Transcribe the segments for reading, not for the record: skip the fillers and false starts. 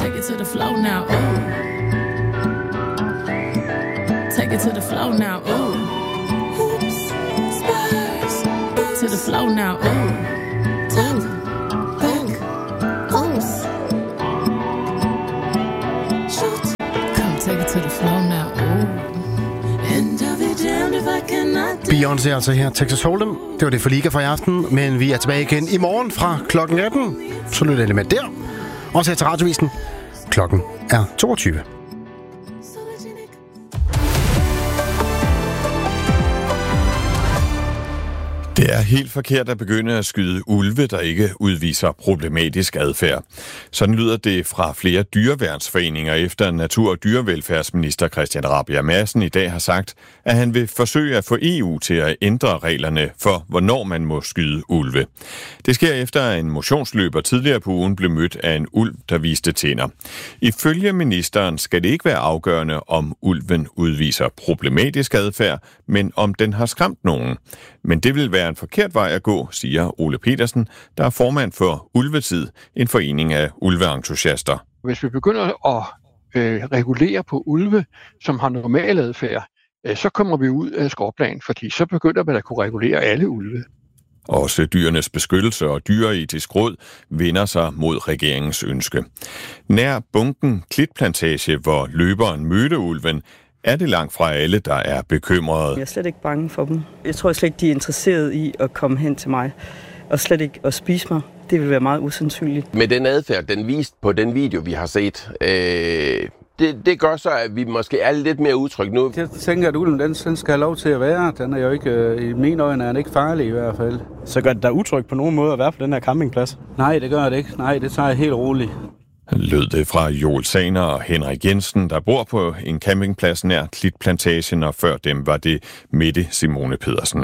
Take it to the flow now, ooh. Take it to the flow now, ooh. Hoops, spurs, to the flow now, ooh. Talk, back, goals. Shoot, come take it to the flow now, ooh. And I'll be damned if I cannot do. Beyoncé altså her, Texas Hold'em. Det var det for Liga for i aften, men vi er tilbage igen i morgen fra klokken 18. Så lyt endelig med der. Og så til Radiovisen. Klokken er 22. Det er helt forkert at begynde at skyde ulve, der ikke udviser problematisk adfærd. Sådan lyder det fra flere dyreværnsforeninger, efter natur- og dyrevelfærdsminister Christian Rabjerg Madsen i dag har sagt, at han vil forsøge at få EU til at ændre reglerne for, hvornår man må skyde ulve. Det sker efter, at en motionsløber tidligere på ugen blev mødt af en ulv, der viste tænder. Ifølge ministeren skal det ikke være afgørende, om ulven udviser problematisk adfærd, men om den har skræmt nogen. Men det vil være en forkert vej at gå, siger Ole Petersen, der er formand for Ulvetid, en forening af ulveentusiaster. Hvis vi begynder at regulere på ulve, som har normal adfærd, så kommer vi ud af skråplanen, fordi så begynder man at kunne regulere alle ulve. Også Dyrenes Beskyttelse og Dyreetisk Råd vender sig mod regeringens ønske. Nær bunken Klitplantage, hvor løberen mødte ulven, er det langt fra alle, der er bekymrede. Jeg er slet ikke bange for dem. Jeg tror slet ikke, de er interesseret i at komme hen til mig, og slet ikke at spise mig. Det vil være meget usandsynligt. Med den adfærd, den viste på den video, vi har set, det gør så, at vi måske er lidt mere utrygge nu. Jeg tænker, at ulven den skal have lov til at være. Den er jo ikke, i mine øjne er den ikke farlig i hvert fald. Så gør det dig utrygt på nogen måde at være på den her campingplads? Nej, det gør det ikke. Nej, det tager jeg helt roligt. Lød det fra Joel Saner og Henrik Jensen, der bor på en campingplads nær Klitplantagen, og før dem var det Mette Simone Pedersen.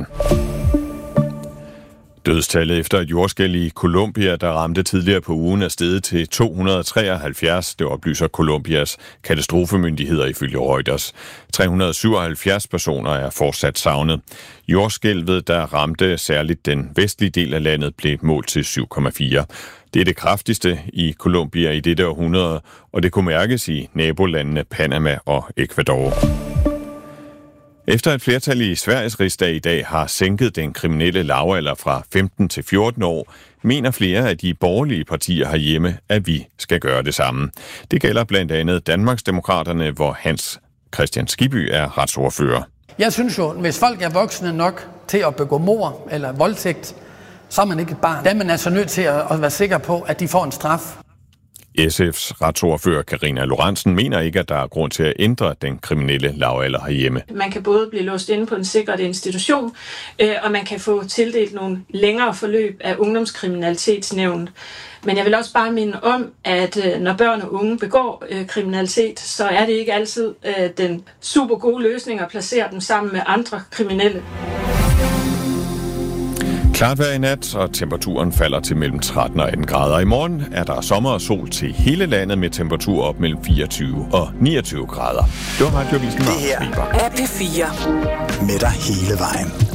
Dødstallet efter et jordskælv i Colombia, der ramte tidligere på ugen, er steget til 273. Det oplyser Colombias katastrofemyndigheder ifølge Reuters. 377 personer er fortsat savnet. Jordskælvet, der ramte særligt den vestlige del af landet, blev målt til 7,4. Det er det kraftigste i Colombia i dette århundrede, og det kunne mærkes i nabolandene Panama og Ecuador. Efter et flertal i Sveriges rigsdag i dag har sænket den kriminelle lavalder fra 15 til 14 år, mener flere af de borgerlige partier herhjemme, at vi skal gøre det samme. Det gælder blandt andet Danmarksdemokraterne, hvor Hans Kristian Skibby er retsordfører. Jeg synes jo, hvis folk er voksne nok til at begå mord eller voldtægt, så er man ikke et barn. Der er man altså nødt til at være sikker på, at de får en straf. SF's retsordfører Karina Lorentzen mener ikke, at der er grund til at ændre den kriminelle lavalder herhjemme. Man kan både blive låst inde på en sikret institution, og man kan få tildelt nogle længere forløb af ungdomskriminalitetsnævnet. Men jeg vil også bare minde om, at når børn og unge begår kriminalitet, så er det ikke altid den super gode løsning at placere dem sammen med andre kriminelle. Klart vejr i nat, og temperaturen falder til mellem 13 og 18 grader. I morgen er der sommer og sol til hele landet med temperatur op mellem 24 og 29 grader. Det var Radiovisen. Det her er P4 med dig hele vejen.